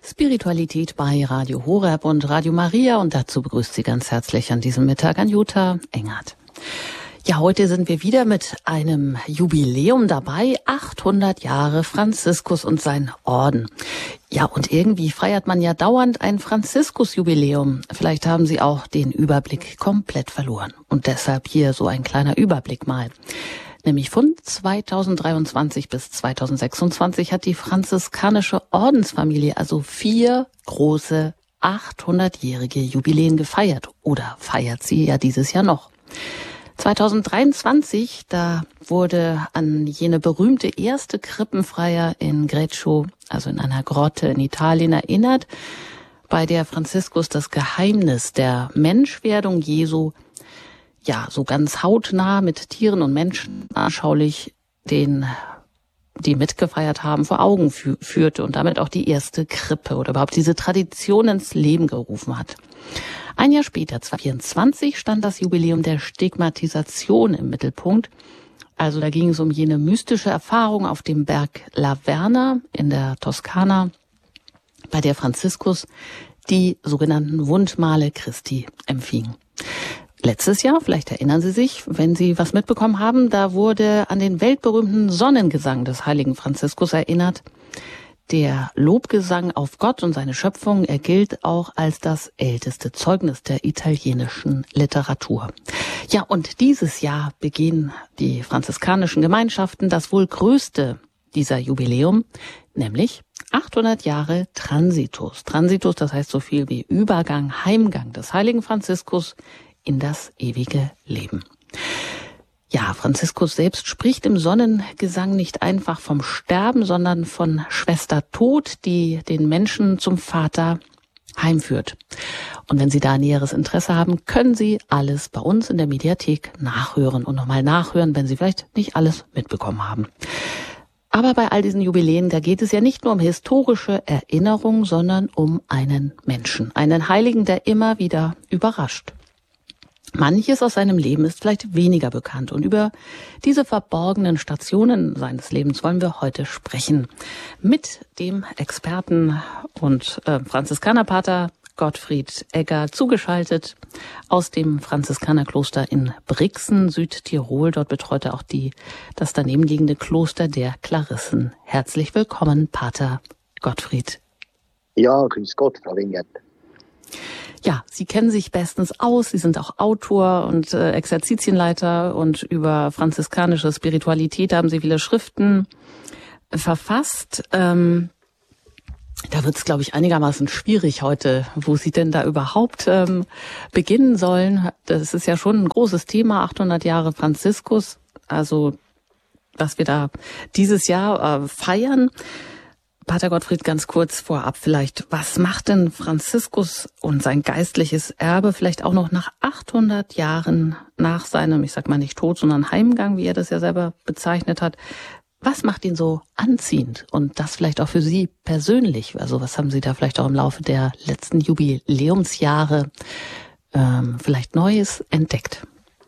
Spiritualität bei Radio Horeb und Radio Maria, und dazu begrüßt Sie ganz herzlich an diesem Mittag Jutta Engert. Ja, heute sind wir wieder mit einem Jubiläum dabei, 800 Jahre Franziskus und sein Orden. Ja, und irgendwie feiert man ja dauernd ein Franziskus-Jubiläum. Vielleicht haben Sie auch den Überblick komplett verloren. Und deshalb hier so ein kleiner Überblick mal. Nämlich von 2023 bis 2026 hat die franziskanische Ordensfamilie also 4 große 800-jährige Jubiläen gefeiert. Oder feiert sie ja dieses Jahr noch. 2023, da wurde an jene berühmte erste Krippenfeier in Greccio, also in einer Grotte in Italien, erinnert, bei der Franziskus das Geheimnis der Menschwerdung Jesu ja so ganz hautnah mit Tieren und Menschen anschaulich die mitgefeiert haben, vor Augen führte und damit auch die erste Krippe oder überhaupt diese Tradition ins Leben gerufen hat. Ein Jahr später, 2024, stand das Jubiläum der Stigmatisation im Mittelpunkt. Also da ging es um jene mystische Erfahrung auf dem Berg La Verna in der Toskana, bei der Franziskus die sogenannten Wundmale Christi empfing. Letztes Jahr, vielleicht erinnern Sie sich, wenn Sie was mitbekommen haben, da wurde an den weltberühmten Sonnengesang des heiligen Franziskus erinnert. Der Lobgesang auf Gott und seine Schöpfung, er gilt auch als das älteste Zeugnis der italienischen Literatur. Ja, und dieses Jahr begehen die franziskanischen Gemeinschaften das wohl größte dieser Jubiläum, nämlich 800 Jahre Transitus. Transitus, das heißt so viel wie Übergang, Heimgang des heiligen Franziskus in das ewige Leben. Ja, Franziskus selbst spricht im Sonnengesang nicht einfach vom Sterben, sondern von Schwester Tod, die den Menschen zum Vater heimführt. Und wenn Sie da näheres Interesse haben, können Sie alles bei uns in der Mediathek nachhören und nochmal nachhören, wenn Sie vielleicht nicht alles mitbekommen haben. Aber bei all diesen Jubiläen, da geht es ja nicht nur um historische Erinnerung, sondern um einen Menschen, einen Heiligen, der immer wieder überrascht. Manches aus seinem Leben ist vielleicht weniger bekannt, und über diese verborgenen Stationen seines Lebens wollen wir heute sprechen. Mit dem Experten und Franziskanerpater Gottfried Egger zugeschaltet aus dem Franziskanerkloster in Brixen, Südtirol. Dort betreut er auch das daneben liegende Kloster der Klarissen. Herzlich willkommen, Pater Gottfried. Ja, grüß Gott, Frau Engert. Ja, Sie kennen sich bestens aus. Sie sind auch Autor und Exerzitienleiter, und über franziskanische Spiritualität haben Sie viele Schriften verfasst. Da wird es, glaube ich, einigermaßen schwierig heute, wo Sie denn da überhaupt beginnen sollen. Das ist ja schon ein großes Thema, 800 Jahre Franziskus, also was wir da dieses Jahr feiern. Pater Gottfried, ganz kurz vorab vielleicht, was macht denn Franziskus und sein geistliches Erbe vielleicht auch noch nach 800 Jahren nach seinem, ich sag mal nicht Tod, sondern Heimgang, wie er das ja selber bezeichnet hat, was macht ihn so anziehend? Und das vielleicht auch für Sie persönlich, also was haben Sie da vielleicht auch im Laufe der letzten Jubiläumsjahre vielleicht Neues entdeckt?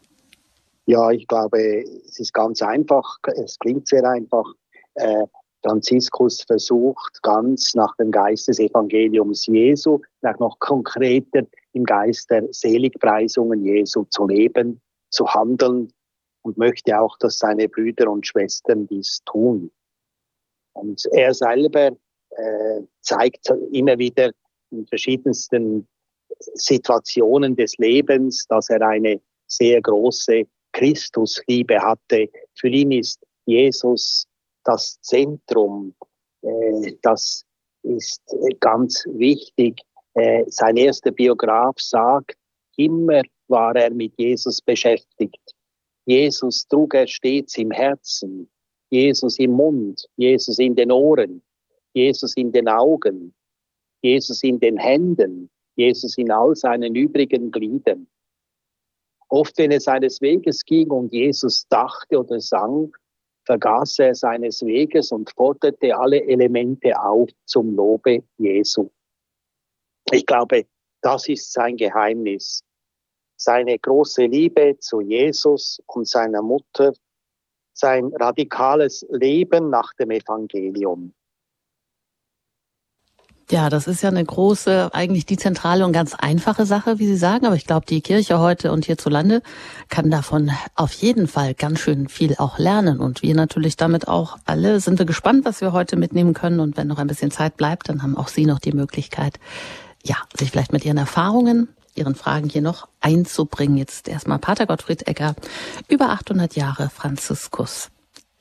Ja, ich glaube, es ist ganz einfach, es klingt sehr einfach. Franziskus versucht ganz nach dem Geist des Evangeliums Jesu, noch konkreter im Geist der Seligpreisungen Jesu zu leben, zu handeln, und möchte auch, dass seine Brüder und Schwestern dies tun. Und er selber zeigt immer wieder in verschiedensten Situationen des Lebens, dass er eine sehr große Christusliebe hatte. Für ihn ist Jesus das Zentrum, das ist ganz wichtig. Sein erster Biograf sagt, immer war er mit Jesus beschäftigt. Jesus trug er stets im Herzen, Jesus im Mund, Jesus in den Ohren, Jesus in den Augen, Jesus in den Händen, Jesus in all seinen übrigen Gliedern. Oft, wenn er seines Weges ging und Jesus dachte oder sang, vergaß er seines Weges und forderte alle Elemente auf zum Lobe Jesu. Ich glaube, das ist sein Geheimnis. Seine große Liebe zu Jesus und seiner Mutter, sein radikales Leben nach dem Evangelium. Ja, das ist ja eine große, eigentlich die zentrale und ganz einfache Sache, wie Sie sagen. Aber ich glaube, die Kirche heute und hierzulande kann davon auf jeden Fall ganz schön viel auch lernen. Und wir natürlich damit auch alle sind wir gespannt, was wir heute mitnehmen können. Und wenn noch ein bisschen Zeit bleibt, dann haben auch Sie noch die Möglichkeit, ja, sich vielleicht mit Ihren Erfahrungen, Ihren Fragen hier noch einzubringen. Jetzt erstmal Pater Gottfried Egger, über 800 Jahre Franziskus.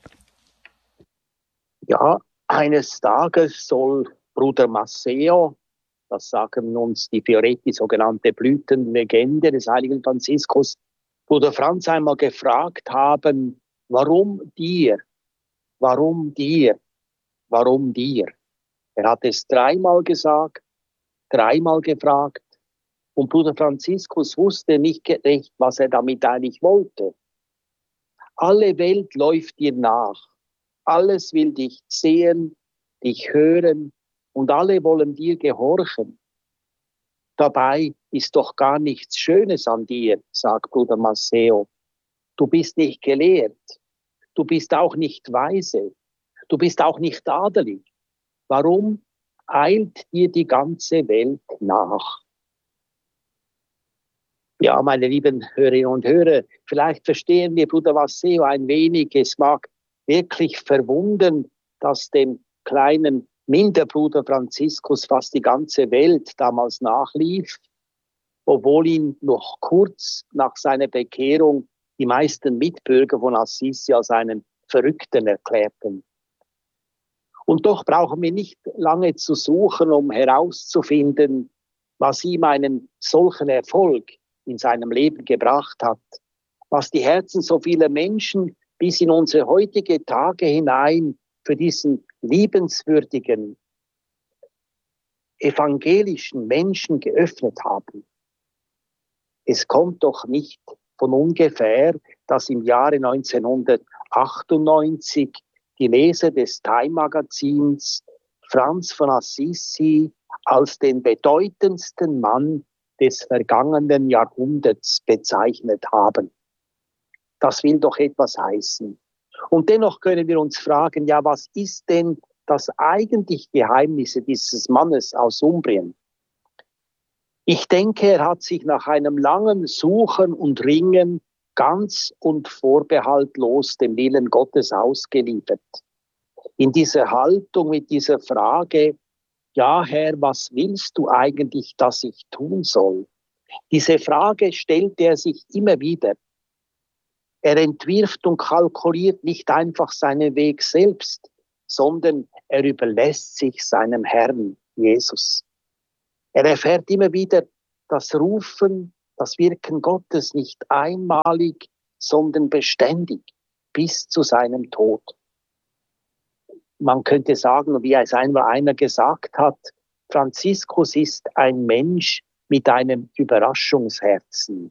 Ja, eines Tages soll Bruder Masseo, das sagen uns die Fioretti, sogenannte Blütenlegende des heiligen Franziskus, Bruder Franz einmal gefragt haben, warum dir, warum dir, warum dir? Er hat es dreimal gesagt, dreimal gefragt und Bruder Franziskus wusste nicht recht, was er damit eigentlich wollte. Alle Welt läuft dir nach, alles will dich sehen, dich hören und alle wollen dir gehorchen. Dabei ist doch gar nichts Schönes an dir, sagt Bruder Masseo. Du bist nicht gelehrt, du bist auch nicht weise, du bist auch nicht adelig. Warum eilt dir die ganze Welt nach? Ja, meine lieben Hörerinnen und Hörer, vielleicht verstehen wir Bruder Masseo ein wenig. Es mag wirklich verwundern, dass dem kleinen Minderbruder Franziskus fast die ganze Welt damals nachlief, obwohl ihn noch kurz nach seiner Bekehrung die meisten Mitbürger von Assisi als einen Verrückten erklärten. Und doch brauchen wir nicht lange zu suchen, um herauszufinden, was ihm einen solchen Erfolg in seinem Leben gebracht hat, was die Herzen so vieler Menschen bis in unsere heutige Tage hinein für diesen liebenswürdigen, evangelischen Menschen geöffnet haben. Es kommt doch nicht von ungefähr, dass im Jahre 1998 die Leser des Time-Magazins Franz von Assisi als den bedeutendsten Mann des vergangenen Jahrhunderts bezeichnet haben. Das will doch etwas heißen. Und dennoch können wir uns fragen, ja, was ist denn das eigentliche Geheimnis dieses Mannes aus Umbrien? Ich denke, er hat sich nach einem langen Suchen und Ringen ganz und vorbehaltlos dem Willen Gottes ausgeliefert. In dieser Haltung mit dieser Frage, ja, Herr, was willst du eigentlich, dass ich tun soll? Diese Frage stellte er sich immer wieder. Er entwirft und kalkuliert nicht einfach seinen Weg selbst, sondern er überlässt sich seinem Herrn, Jesus. Er erfährt immer wieder das Rufen, das Wirken Gottes nicht einmalig, sondern beständig bis zu seinem Tod. Man könnte sagen, wie es einmal einer gesagt hat, Franziskus ist ein Mensch mit einem Überraschungsherzen.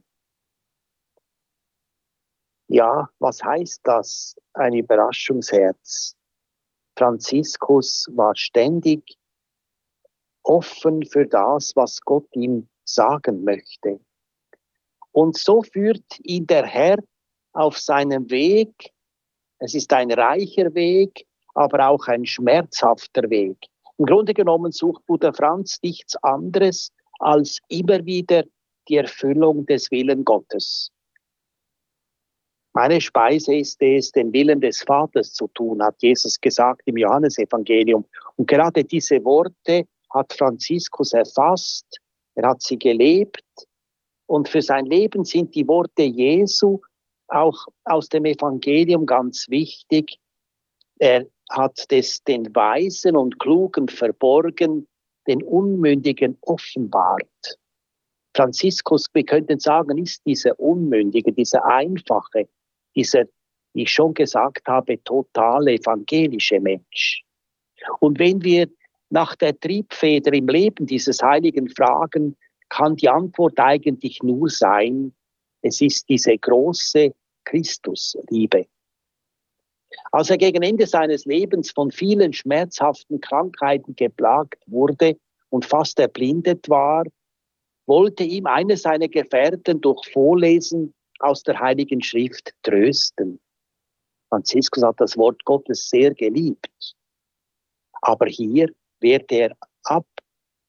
Ja, was heißt das, ein Überraschungsherz? Franziskus war ständig offen für das, was Gott ihm sagen möchte. Und so führt ihn der Herr auf seinem Weg. Es ist ein reicher Weg, aber auch ein schmerzhafter Weg. Im Grunde genommen sucht Bruder Franz nichts anderes als immer wieder die Erfüllung des Willens Gottes. Meine Speise ist es, den Willen des Vaters zu tun, hat Jesus gesagt im Johannesevangelium. Und gerade diese Worte hat Franziskus erfasst, er hat sie gelebt. Und für sein Leben sind die Worte Jesu auch aus dem Evangelium ganz wichtig. Er hat den Weisen und Klugen verborgen, den Unmündigen offenbart. Franziskus, wir könnten sagen, ist dieser Unmündige, dieser Einfache, dieser, wie ich schon gesagt habe, total evangelische Mensch. Und wenn wir nach der Triebfeder im Leben dieses Heiligen fragen, kann die Antwort eigentlich nur sein, es ist diese große Christusliebe. Als er gegen Ende seines Lebens von vielen schmerzhaften Krankheiten geplagt wurde und fast erblindet war, wollte ihm einer seiner Gefährten durch Vorlesen aus der Heiligen Schrift trösten. Franziskus hat das Wort Gottes sehr geliebt. Aber hier wehrt er ab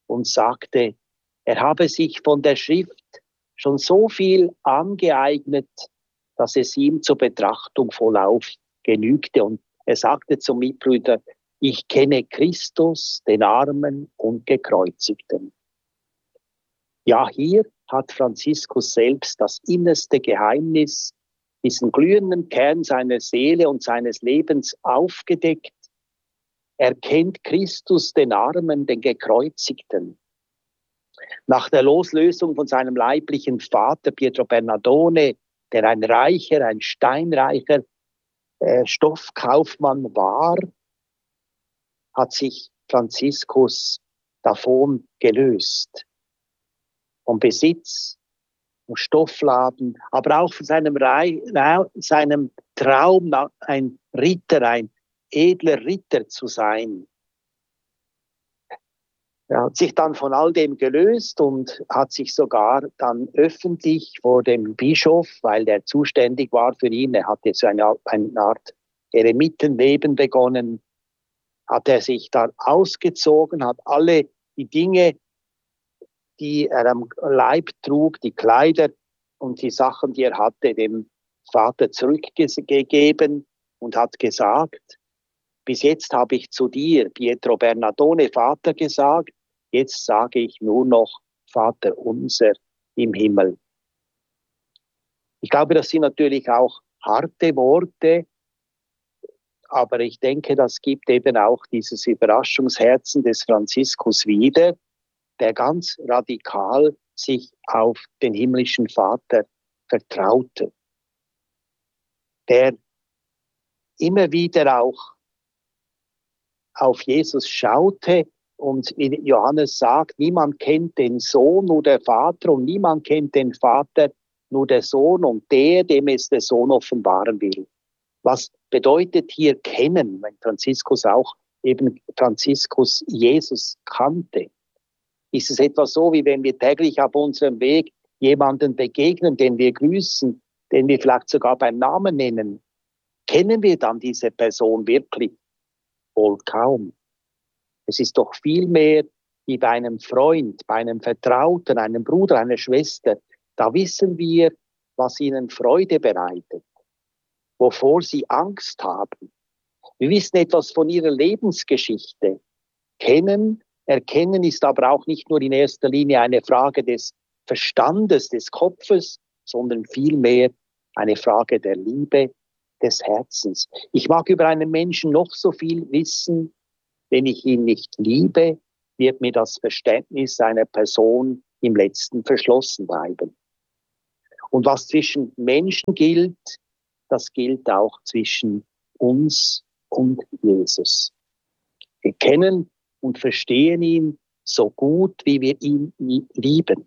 und sagte, er habe sich von der Schrift schon so viel angeeignet, dass es ihm zur Betrachtung vollauf genügte. Und er sagte zum Mitbrüder, ich kenne Christus, den Armen und Gekreuzigten. Ja, hier hat Franziskus selbst das innerste Geheimnis, diesen glühenden Kern seiner Seele und seines Lebens aufgedeckt. Er kennt Christus, den Armen, den Gekreuzigten. Nach der Loslösung von seinem leiblichen Vater Pietro Bernardone, der ein reicher, ein steinreicher Stoffkaufmann war, hat sich Franziskus davon gelöst. Vom Besitz, vom Stoffladen, aber auch von seinem Traum, ein Ritter, ein edler Ritter zu sein. Er hat sich dann von all dem gelöst und hat sich sogar dann öffentlich vor dem Bischof, weil der zuständig war für ihn, er hatte so eine Art Eremitenleben begonnen, hat er sich dann ausgezogen, hat alle die Dinge, die er am Leib trug, die Kleider und die Sachen, die er hatte, dem Vater zurückgegeben und hat gesagt, bis jetzt habe ich zu dir, Pietro Bernardone, Vater gesagt, jetzt sage ich nur noch Vater unser im Himmel. Ich glaube, das sind natürlich auch harte Worte, aber ich denke, das gibt eben auch dieses Überraschungsherzen des Franziskus wieder, der ganz radikal sich auf den himmlischen Vater vertraute, der immer wieder auch auf Jesus schaute und wie Johannes sagt, niemand kennt den Sohn, nur der Vater, und niemand kennt den Vater, nur der Sohn und der, dem es der Sohn offenbaren will. Was bedeutet hier kennen, wenn Franziskus auch eben Franziskus Jesus kannte? Ist es etwas so, wie wenn wir täglich auf unserem Weg jemanden begegnen, den wir grüßen, den wir vielleicht sogar beim Namen nennen? Kennen wir dann diese Person wirklich? Wohl kaum. Es ist doch viel mehr wie bei einem Freund, bei einem Vertrauten, einem Bruder, einer Schwester. Da wissen wir, was ihnen Freude bereitet, wovor sie Angst haben. Wir wissen etwas von ihrer Lebensgeschichte. Erkennen ist aber auch nicht nur in erster Linie eine Frage des Verstandes, des Kopfes, sondern vielmehr eine Frage der Liebe, des Herzens. Ich mag über einen Menschen noch so viel wissen, wenn ich ihn nicht liebe, wird mir das Verständnis seiner Person im Letzten verschlossen bleiben. Und was zwischen Menschen gilt, das gilt auch zwischen uns und Jesus. Wir kennen und verstehen ihn so gut, wie wir ihn lieben.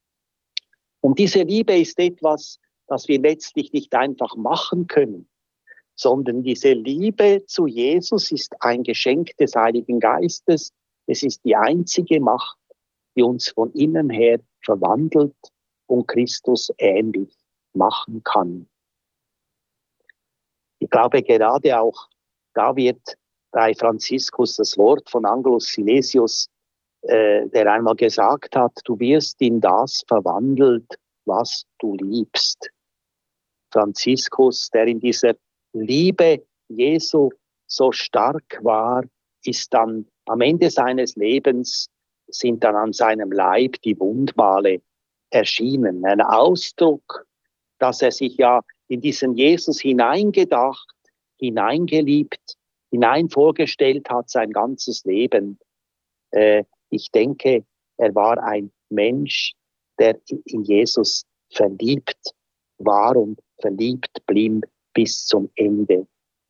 Und diese Liebe ist etwas, das wir letztlich nicht einfach machen können, sondern diese Liebe zu Jesus ist ein Geschenk des Heiligen Geistes. Es ist die einzige Macht, die uns von innen her verwandelt und Christus ähnlich machen kann. Ich glaube, gerade auch da wird bei Franziskus das Wort von Angelus Silesius, der einmal gesagt hat, du wirst in das verwandelt, was du liebst. Franziskus, der in dieser Liebe Jesu so stark war, ist dann am Ende seines Lebens, sind dann an seinem Leib die Wundmale erschienen. Ein Ausdruck, dass er sich ja in diesen Jesus hineingedacht, hineingeliebt, hinein vorgestellt hat, sein ganzes Leben. Ich denke, er war ein Mensch, der in Jesus verliebt war und verliebt blieb bis zum Ende.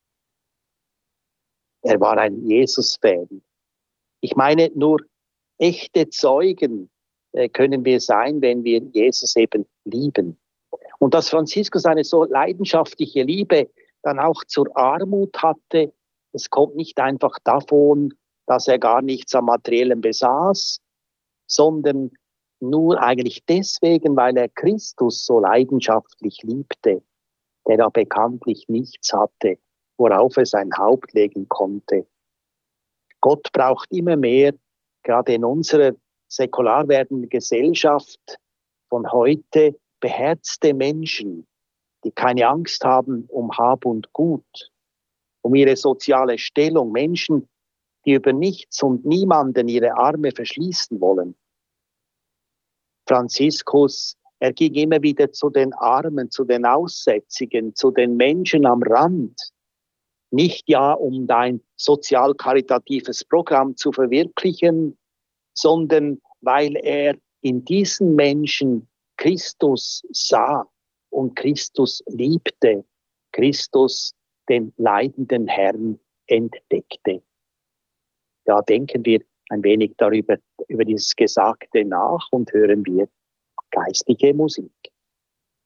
Er war ein Jesus-Fan. Ich meine, nur echte Zeugen können wir sein, wenn wir Jesus eben lieben. Und dass Franziskus eine so leidenschaftliche Liebe dann auch zur Armut hatte, es kommt nicht einfach davon, dass er gar nichts am Materiellen besaß, sondern nur eigentlich deswegen, weil er Christus so leidenschaftlich liebte, der da bekanntlich nichts hatte, worauf er sein Haupt legen konnte. Gott braucht immer mehr, gerade in unserer säkular werdenden Gesellschaft von heute beherzte Menschen, die keine Angst haben um Hab und Gut, um ihre soziale Stellung, Menschen, die über nichts und niemanden ihre Arme verschließen wollen. Franziskus, er ging immer wieder zu den Armen, zu den Aussätzigen, zu den Menschen am Rand. Nicht ja, um dein sozial-karitatives Programm zu verwirklichen, sondern weil er in diesen Menschen Christus sah und Christus liebte, Christus, den leidenden Herrn, entdeckte. Ja, denken wir ein wenig über dieses Gesagte nach und hören wir geistliche Musik.